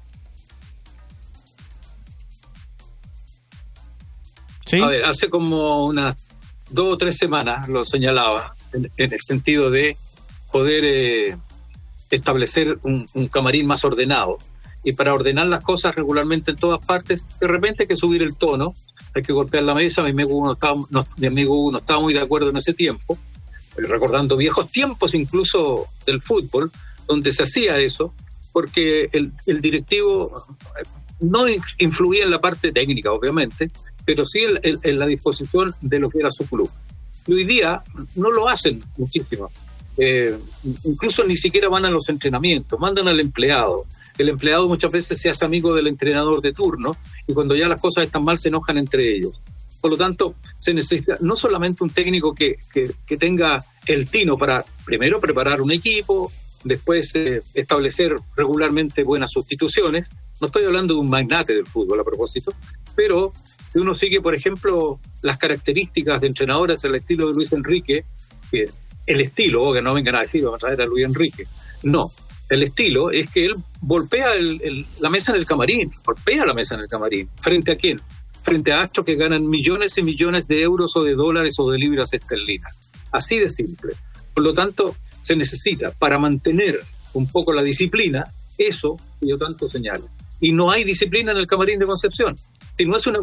¿Sí? A ver, hace como unas dos o tres semanas lo señalaba, en, en el sentido de poder eh, establecer un, un camarín más ordenado. Y para ordenar las cosas regularmente en todas partes, de repente hay que subir el tono, hay que golpear la mesa. Mi amigo Hugo no estaba, no, mi amigo Hugo no estaba muy de acuerdo en ese tiempo, recordando viejos tiempos incluso del fútbol, donde se hacía eso, porque el, el directivo no influía en la parte técnica, obviamente, pero sí en, en, en la disposición de lo que era su club. Y hoy día no lo hacen muchísimo. Eh, incluso ni siquiera van a los entrenamientos, mandan al empleado. El empleado muchas veces se hace amigo del entrenador de turno y cuando ya las cosas están mal se enojan entre ellos. Por lo tanto, se necesita no solamente un técnico que, que, que tenga el tino para, primero, preparar un equipo, después eh, establecer regularmente buenas sustituciones. No estoy hablando de un magnate del fútbol a propósito, pero si uno sigue, por ejemplo, las características de entrenadores al estilo de Luis Enrique, que el estilo, que no vengan a decir, vamos a traer a Luis Enrique, no, el estilo es que él golpea el, el, la mesa en el camarín, golpea la mesa en el camarín. ¿Frente a quién? Frente a astros que ganan millones y millones de euros o de dólares o de libras esterlinas. Así de simple. Por lo tanto, se necesita, para mantener un poco la disciplina, eso que yo tanto señalo. Y no hay disciplina en el camarín de Concepción. Si no es una